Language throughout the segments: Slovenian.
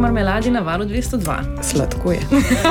Marmeladi na Valu 202. Sladko je.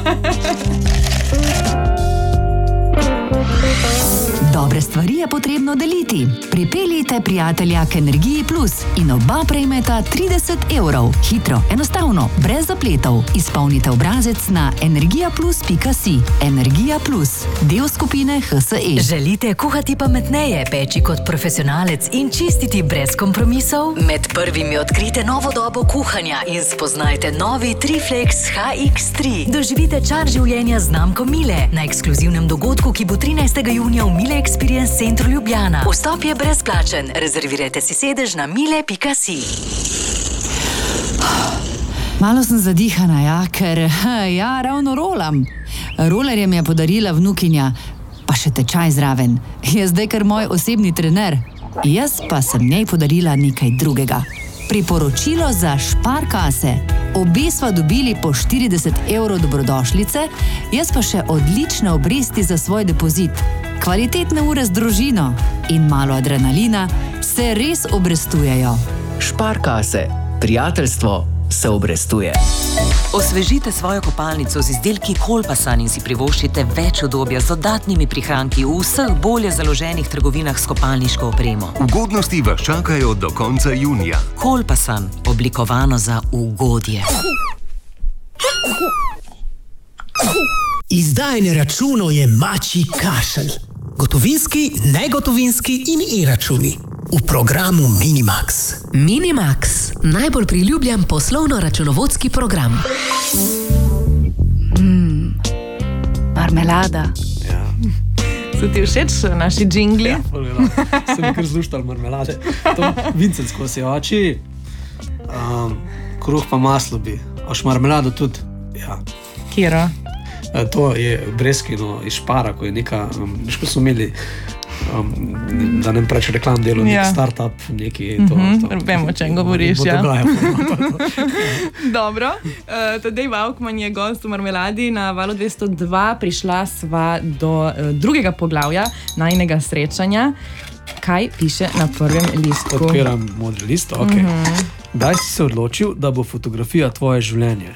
Dobre stvari je potrebno deliti. Pripeljite prijatelja k Energiji Plus in oba prejmeta 30 €. Hitro, enostavno, brez zapletov. Izpolnite obrazec na energijaplus.si. Energija Plus, del skupine HSE. Želite kuhati pametneje, peči kot profesionalec in čistiti brez kompromisov? Med prvimi odkrite novo dobo kuhanja in spoznajte novi Triflex HX3. Doživite čar življenja z znamko Miele na ekskluzivnem dogodku, ki bo 13. junija v Miele Experience Centru Ljubljana. Vstop je brezplačen. Rezervirajte si sedež na miele.si. Malo sem zadihana, ker ravno rolam. Rolerje mi je podarila vnukinja, pa še tečaj zraven. Je zdaj kar moj osebni trener. Jaz pa sem njej podarila nekaj drugega. Priporočilo za Sparkasse. Obe sva dobili po 40 € dobrodošlice, jaz pa še odlične obresti za svoj depozit. Kvalitetne ure z družino in malo adrenalina se res obrestujejo. Sparkasse. Prijateljstvo se obrestuje. Osvežite svojo kopalnico z izdelki Kolpasan in si privoščite več udobja z dodatnimi prihranki v vseh bolje založenih trgovinah s kopalniško opremo. Ugodnosti vas čakajo do konca junija. Kolpasan, oblikovano za ugodje. Izdajanje računov je mačji kašelj. Gotovinski, negotovinski in e-računi. V programu Minimax. Minimax, najbolj priljubljen poslovno-računovodski program. Marmelada. Ja. So ti všeč naši džingli? Ja, sem kar zluštal marmelade. To vincensko si oči, kruh pa maslo bi. Oš marmelado tudi. Ja. Kjero? To je breskino iz Špara, ko je neka, ko so imeli, da ne preč reklam delo, nek start-up, neki to. Vemo, o čem govoriš, ja. Dogaja. Dobro, Tadej Vaukman je gost v Marmeladi na Valu 202. Prišla sva do drugega poglavja najinega srečanja. Kaj piše na prvem listku? Odpiram modri list, ok. Kdaj si se odločil, da bo fotografija tvoje življenje?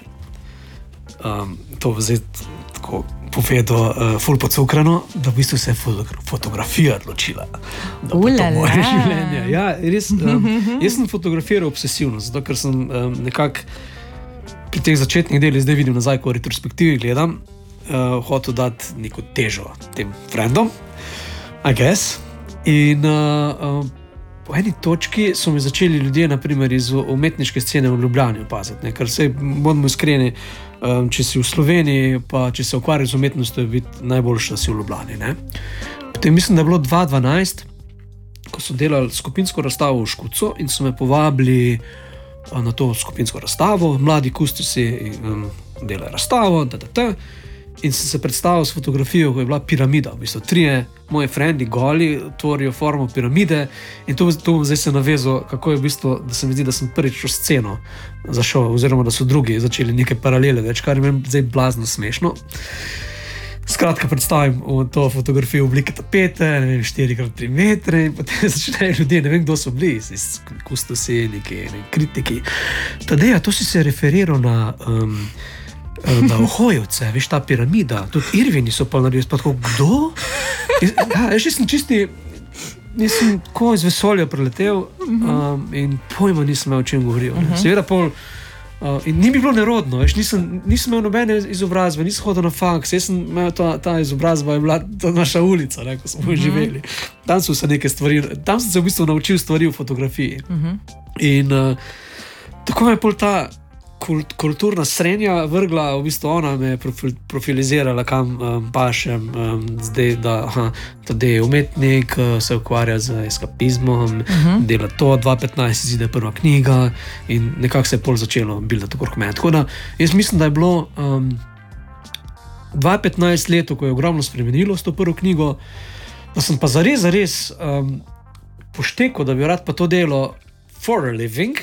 To zdaj tako povedo ful pocukrano, da v bistvu se je fotografija odločila, da bo to moje življenje. Ja, res, jaz sem fotografiral obsesivno, zato ker sem nekako pri teh začetnih delih, zdaj vidim nazaj, ko v retrospektivi gledam, hotel dati neko težo tem frendom, I guess. In po eni točki so mi začeli ljudje, naprimer iz umetniške scene v Ljubljani opaziti, ker se, bodimo iskreni, če si v Sloveniji, pa če se ukvarjaš z umetnostjo, je biti najboljše, da si v Ljubljani. Ne? Potem mislim, da je bilo 2012, ko so delali skupinsko razstavo v Škucu in so me povabili na to skupinsko razstavo, mladi kustosi delajo razstavo, in sem se predstavil s fotografijo, ko je bila piramida. V bistvu 3 moji frendi goli tvorijo formo piramide in to bom zdaj se navezal, kako je v bistvu, da se mi zdi, da sem prvič v sceno zašel, oziroma da so drugi začeli neke paralele več, kar je zdaj blazno smešno. Skratka, predstavim to fotografijo v obliki tapete, 4x3 metre in potem začnejo ljudje, ne vem, kdo so bili, kustosi, neki kritiki. Tadeja, to si se referiral na Ohojevce, veš, ta piramida, tudi Irvini so pa naredili, pa tako, kdo? Jaz sem čisti, nisem tako iz vesolja preletel in pojma nisem imel, o čem govoril. Seveda pol, in ni bi bilo nerodno, veš, nisem imel nobene izobrazbe, nisem hodil na faks, jaz sem imel ta izobrazba, je bila ta naša ulica, ko smo živeli. Tam so se neke stvari, tam sem se v bistvu naučil stvari v fotografiji. In tako me je pol ta kulturna srenja vrgla, v bistvu ona me je profilizirala, kam pašem, zdaj, da je umetnik, se ukvarja z eskapizmom, dela to, 2015 izide prva knjiga in nekako se je pol začelo bildati okrog mene. Tako da, jaz mislim, da je bilo 2015 leto, ko je ogromno spremenilo s to prvo knjigo, da sem pa zares poštekal, da bi rad pa to delo for a living,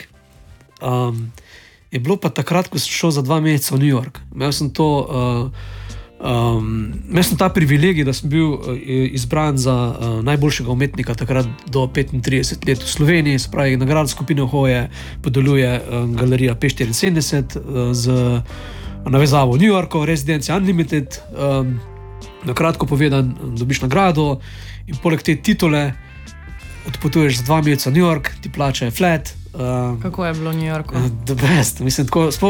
je bilo pa takrat, ko sem šel za 2 meseca v New York. Imel sem to Jaz sem ta privilegij, da sem bil izbran za najboljšega umetnika takrat do 35 let v Sloveniji, se pravi, nagrado skupine Hoje podeljuje galerija P74 z navezavo v New Yorku, Residence Unlimited. Na kratko povedan, dobiš nagrado in poleg te titule odpotuješ za 2 meseca v New York, ti plačajo flat. Kako je bilo v New Yorku? The best. Mislim,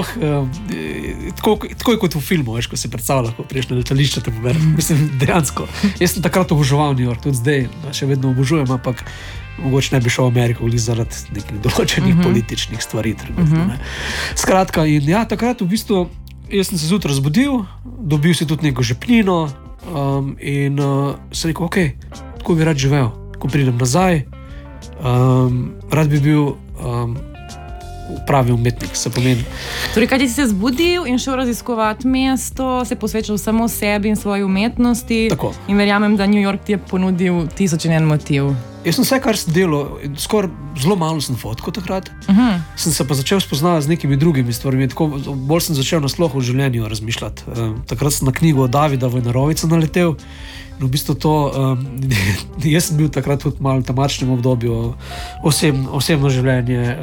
tako je kot v filmu, veš, ko si predstavlja, ko priješ na letališče, te pobereš. Mislim, dejansko. Jaz sem takrat oboževal New York, tudi zdaj še vedno obožujem, ampak mogoče ne bi šel v Ameriko zaradi nekih določenih političnih stvari. Skratka, in ja, takrat v bistvu jaz sem se zjutraj razbudil, dobil si tudi neko žepnino in sem rekel, ok, tako bi rad živel. Ko pridem nazaj, rad bi bil pravi umetnik, se pomeni. Torej, kaj ti si se zbudil in šel raziskovati mesto, se posvečal samo sebi in svoji umetnosti. Tako. In verjamem, da New York ti je ponudil 1001 motiv. Jaz sem vse, kar sem delal, skoraj zelo malo sem fotkal takrat. Sem se pa začel spoznavati z nekimi drugimi stvarmi, tako bolj sem začel na slohu v življenju razmišljati. Takrat sem na knjigo Davida Vojnarovica naletel. In v bistvu to, jaz sem bil takrat tudi malo v temačnem obdobju, osebno življenje,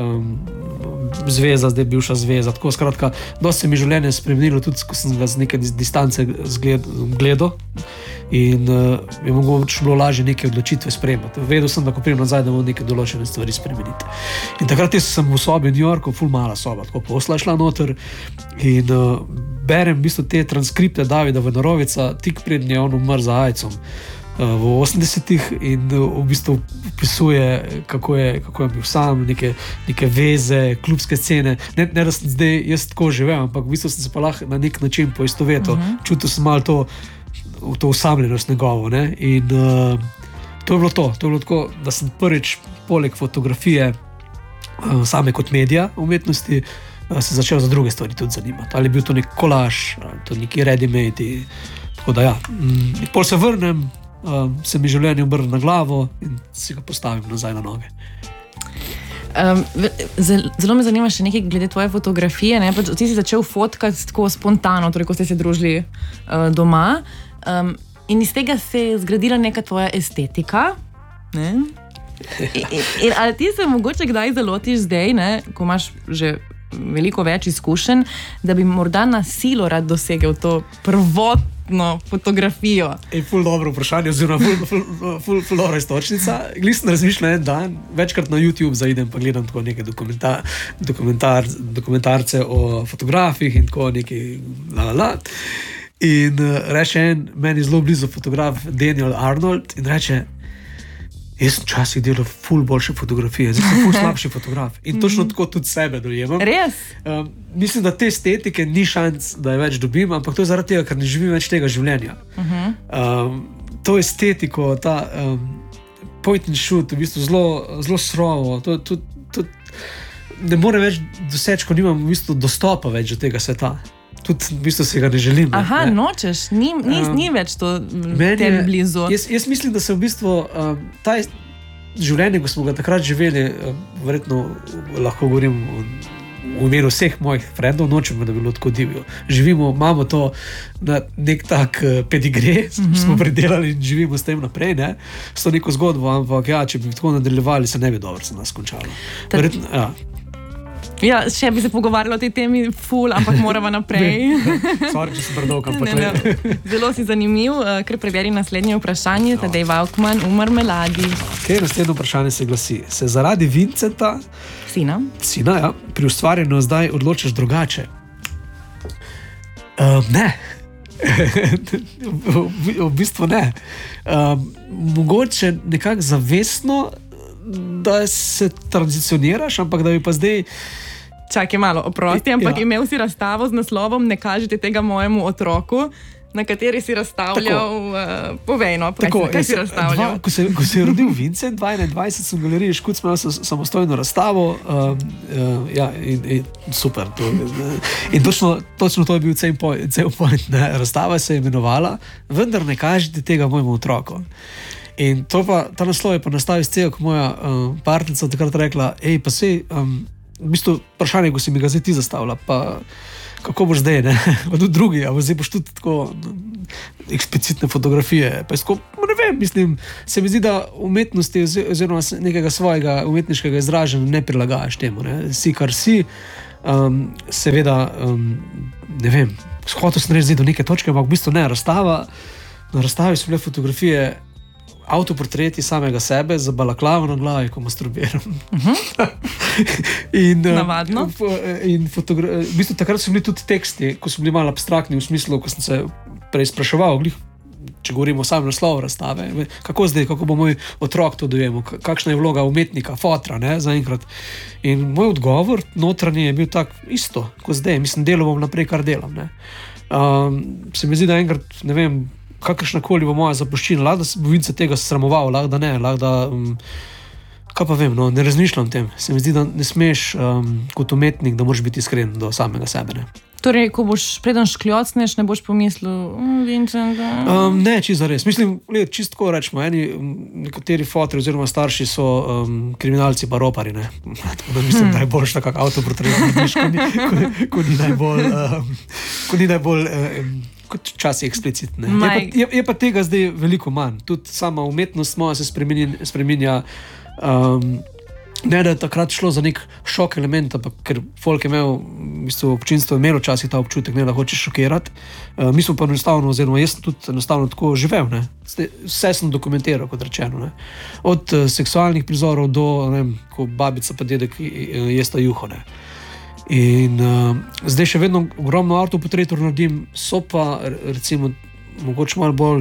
zveza, zdaj bivša zveza, tako skratka, dosti se mi življenje spremenilo, tudi ko sem ga z neke distance gledal in je mogoče bilo lažje neke odločitve sprejemati. Vedel sem, da ko pridem nazaj, da bom neke določene stvari spremeniti. In takrat sem v sobi v New Yorku, ful mala soba, tako posla šla noter in berem v bistvu te transkripte Davida Vojnarovica, tik pred je on umrl za AIDS-om v 80-ih in v bistvu opisuje, kako je bil sam, neke veze, klubske scene. Ne da sem zdaj jaz tako živel, ampak v bistvu sem se pa lahko na nek način poistovetil. Čutil sem malo to osamljenost njegovo. Ne? In to je bilo to. To je bilo tako, da sem prvič poleg fotografije same kot medija umetnosti se začel za druge stvari tudi zanimati. Ali je bil to nek kolaž, ali to neki ready-made. Tako da ja. In pol se vrnem, se mi življenje obrne na glavo in si ga postavim nazaj na noge. Zelo me zanima še nekaj glede tvoje fotografije. Ne? Ti si začel fotkati tako spontano, torej ko ste se družili doma. In iz tega se je zgradila neka tvoja estetika. Ne? In ali ti se mogoče kdaj zalotiš zdaj, ne? Ko imaš že veliko več izkušenj, da bi morda na silo rad dosegel to prvotno fotografijo? Ful dobro vprašanje, oziroma ful dobra istočnica. Glisno razmišljam en dan, večkrat na YouTube zaidem pa gledam tako neke dokumentarce o fotografih in tako neki In reče meni zelo blizu fotograf Daniel Arnold in reče, jaz sem včasih delal ful boljše fotografije, zdaj sem ful slabši fotograf. In točno tako tudi sebe dojemam. Res? Mislim, da te estetike ni šanc, da je več dobim, ampak to je zaradi tega, ker ne živim več tega življenja. To estetiko, ta point and shoot, v bistvu zelo surovo, to ne morem več doseči, ko nimam v bistvu dostopa več do tega sveta. Tudi v bistvu si ga ne želim. Aha, ne? Nočeš, ni več to tebi blizu. Jaz mislim, da se v bistvu ta življenje, ko smo ga takrat živeli, verjetno lahko govorim v imenu vseh mojih frendov, nočemo, da bi bilo tako divjo. Živimo, imamo to na nek tak pedigre, smo predelali in živimo s tem naprej, ne? S to neko zgodbo, ampak ja, če bi tako nadaljevali, se ne bi dobro se nas končalo. Verjetno, ja. Ja, še bi se pogovarjali o tej temi ful, ampak moramo naprej. Sorry, če sem predolg, ampak Zelo si zanimiv, ker preveri naslednje vprašanje, Tadej Vaukman, v Marmeladi. Naslednje vprašanje se glasi, se zaradi Vincenta, Sina, ja, pri ustvarjanju zdaj odločiš drugače? Ne. V bistvu ne. Mogoče nekako zavestno, da se tranzicioniraš, ampak da bi pa zdaj... Čakaj malo, oprosti, ampak imel si razstavo z naslovom Ne kažite tega mojemu otroku, na kateri si razstavljal, povej no, kaj si razstavljal? Ko se je rodil Vincent, 2021 sem v galeriji Škuc imel samostojno razstavo, ja, in super. In točno to je bil cel point, ne? Razstava se je imenovala Vendar ne kažite tega mojemu otroku. In ta naslov je pa nastavil iz tega, ko moja partnerca takrat rekla, pa sej, v bistvu vprašanje, ko si mi ga zdaj ti zastavlja, pa kako boš zdaj, ne? Pa tudi drugi, a zdaj boš tudi tako eksplicitne fotografije. Pa tako, ne vem, mislim, se mi zdi, da umetnosti oziroma nekega svojega umetniškega izražanja ne prilagajaš temu, ne? Si, kar si, seveda, ne vem, hotel sem reči do neke točke, ampak v bistvu ne, na razstavi so bile fotografije, avtoportreti samega sebe z balaklavo na glavi, ko masturbiram. Navadno. In v bistvu takrat so bili tudi teksti, ko so bili malo abstraktni v smislu, ko sem se prej spraševal, če govorimo o samem naslovu razstave, kako zdaj, kako bo moj otrok to dojemal, kakšna je vloga umetnika, fotra, ne, zaenkrat. In moj odgovor notranji je bil tak isto, kot zdaj. Mislim, delo bom naprej, kar delam. Ne. Se mi zdi, da enkrat, ne vem, kakršnakoli bo moja zapuščina, lahko da bom se tega sramoval, lahko da ne, lahko da, kaj pa vem, no, ne razmišljam o tem. Se mi zdi, da ne smeš kot umetnik, da moraš biti iskren do samega sebe. Ne. Torej, ko boš preden škljocneš, ne boš pomislil, Vincent, ne, čisto res. Mislim, čisto tako rečemo, nekateri fotri oziroma starši so kriminalci pa ropari, ne. Tako da mislim, da je boljš takak avtoportret, ko ni najbolj kot včasih eksplicitne. Je pa tega zdaj veliko manj. Tudi sama umetnost moja se spreminja, ne da je takrat šlo za nek šok element, ampak ker folk je imel, v bistvu občinstvo je imelo včasih ta občutek, ne da hočeš šokirati. Mi smo pa enostavno, oziroma jaz sem tudi enostavno tako živel, ne. Vse sem dokumentiral, kot rečeno, ne. Od seksualnih prizorov do, ne vem, ko babica pa dedek jesta juho, ne. In zdaj še vedno ogromno avtoportretov naredim, so pa recimo mogoče malo bolj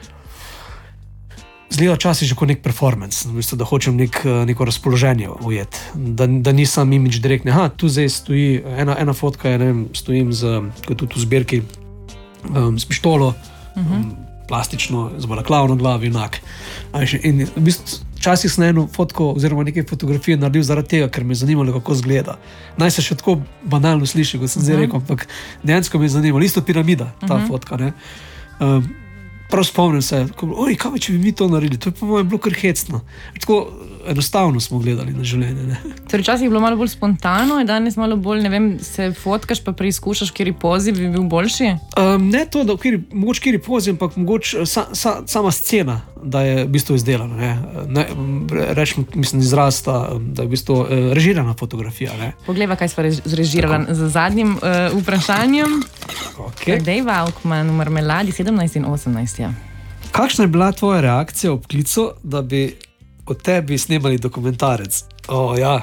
zgleda včasih že kot nek performance, v bistvu, da hočem neko razpoloženje ujeti, da nisem imidž direktne. Tu zdaj stoji ena fotka, je, ne vem, stojim kot tudi v zbirki s pištolo, plastično, z balaklavo na glavi, enak. In v bistvu včasih sem eno fotko oziroma neke fotografije naredil zaradi tega, ker me je zanimalo, kako zgleda. Naj se še tako banalno sliši, kot sem zdaj rekel, ampak dejansko me je zanimalo. Isto piramida, ta fotka, ne. Prav spomnim se, kaj če bi mi to naredili, to je po mojem bilo kar hecno. Tako enostavno smo gledali na življenje. Ne? Torej, včasih je bilo malo bolj spontano, je danes malo bolj, ne vem, se fotkaš pa preizkušaš, kjeri pozi bi bil boljši? Ne to, da mogoče kjeri pozi, ampak mogoče sama scena, da je v bistvu izdelana. Rečem, mislim, izrasta, da je v bistvu režirana fotografija. Ne? Poglejva, kaj sva zrežirala z zadnjim vprašanjem. Okay. Dave Alkman v Marmeladi 17 in 18. Ja. Kakšna je bila tvoja reakcija ob klicu, da bi o tebi snemali dokumentarec? Ja,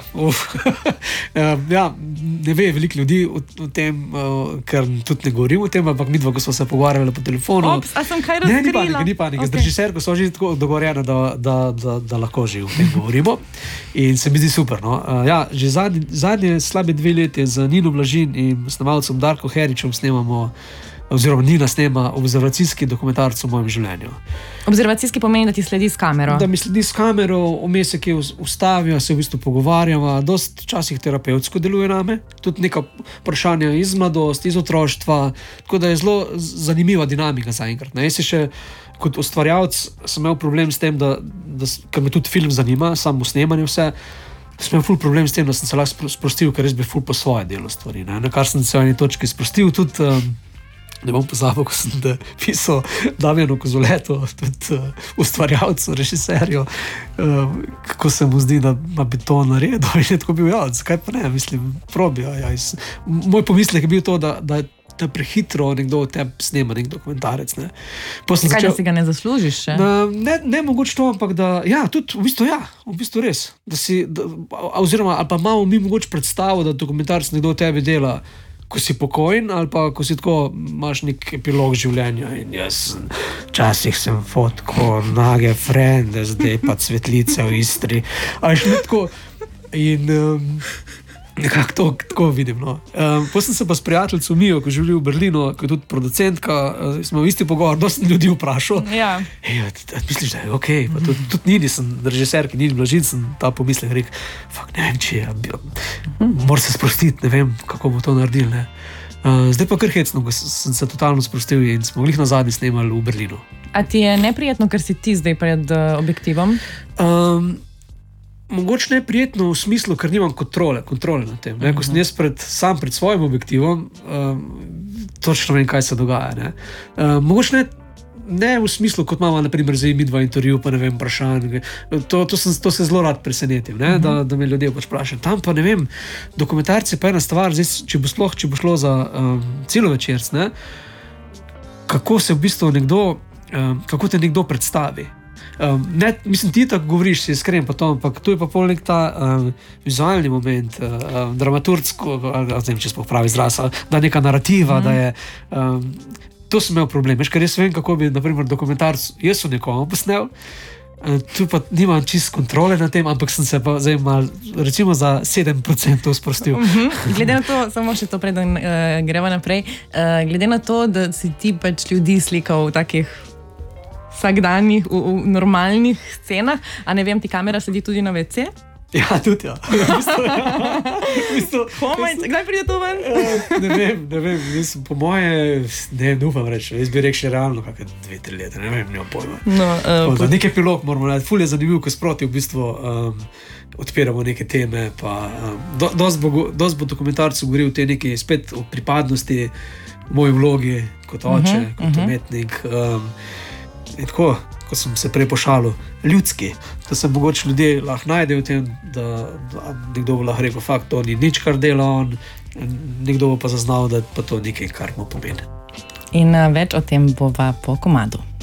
ne ve veliko ljudi o tem, ker tudi ne govorim o tem, ampak midva, ko smo se pogovarjali po telefonu. Ops, a sem kaj razkrila? Ni panike. Z režiserko smo že tako dogovorjeni, da lahko že o tem govorimo. In se mi zdi super. No? Že zadnje slabe 2 leti z Nino Blažin in snemalcem Darko Heričem snemamo, oziroma Nina snema observacijski dokumentarc o mojem življenju. Observacijski pomeni, da ti sledi s kamero? Da mi sledi s kamero, vmes se kje ustavijo, se v bistvu pogovarjamo, dost časih terapevtsko deluje name, tudi neka vprašanja iz mladosti, iz otroštva, tako da je zelo zanimiva dinamika zaenkrat. Jaz se še kot ustvarjalec sem imel problem s tem, ker me tudi film zanima, samo snemanje vse, sem imel ful problem s tem, da sem se lahko sprostil, ker res bi ful po svoje delo stvari. Na kar sem se v eni točki sprostil, tudi ne bom pozabil, ko sem pisal Damjanu Kozoletu, tudi ustvarjalcu, režiserju, kako se mu zdi, da bi to naredil. In je tako bil, zakaj pa ne, mislim, probi. Moj pomislek je bil to, da je prehitro nekdo od tebi snema nek dokumentarec. Ne. Kaj, da si ga ne zaslužiš še? Ne mogoče to, ampak da, tudi v bistvu res. Oziroma, ali pa imamo mi mogoče predstavo, da dokumentarec nekdo od tebi dela, ko si pokojen, ali pa ko si tako, imaš nek epilog življenja in jaz včasih sem fotko nage frende, zdaj pa cvetlice v Istri. In nekako tako vidim. No. Potem sem se pa s prijateljicom Mijo, ko živi v Berlinu, ko je tudi producentka, smo v isti pogovor, dosti ljudi vprašal. Ja. Misliš, da je okej? Pa tudi Nini, sem režiserki, Nini Blažin, sem ta pomislek rekel, ne vem, če moram se sprostiti, ne vem, kako bo to naredil. Ne. Zdaj pa kar hecno, ko sem se totalno sprostil in smo glih nazadnje snemali v Berlinu. A ti je neprijetno, ker si ti zdaj pred objektivom? mogoče neprijetno v smislu, ker nimam kontrole nad tem. Ko sem jaz sam pred svojim objektivom, točno vem, kaj se dogaja. Ne? Mogoče ne v smislu, kot imamo, naprimer, za midva intervju, pa ne vem, vprašanj. To se zelo rad presenetim, da me ljudje pač vprašajo. Tam pa ne vem, dokumentarci pa ena stvar, zdaj, če bo šlo za celovečerc, kako se v bistvu kako te nekdo predstavi. Mislim, ti tako govoriš, si iskren pa to, ampak tu je pa poleg ta vizualni moment, dramaturgsko, ne vem, če sploh pravi izraz, da neka narativa, da je... To sem imel problem, ker jaz vem, kako bi, naprimer, dokumentarc jaz v nekomu posnel, tu pa nimam čist kontrole na tem, ampak sem se pa zdaj mal, recimo za 7% sprostil. Glede na to, samo še to preden gremo naprej, glede na to, da si ti pač ljudi slikal v takih vsakdanjih, v normalnih scenah, a ne vem, ti kamera sedi tudi na WC? Ja, tudi ja. Kdaj pride to ven? Ne vem, mislim, po moje, ne upam reči, jaz bi rekel še realno, kakaj 2-3 leta, ne vem, nimam pojma. Nek epilog moramo narediti, ful je zanimiv, ko sproti v bistvu odpiramo neke teme, pa dost bo dokumentarcu govoril te neke spet o pripadnosti, moji vlogi kot oče, kot umetnik, in tako, ko sem se prej pošalil, ljudski, da se mogoče ljudje lahko najdejo v tem, da nekdo bo lahko rekel, fakt, to ni nič, kar dela on, nekdo bo pa zaznal, da pa to nekaj, kar mu pomeni. In več o tem bova po komadu.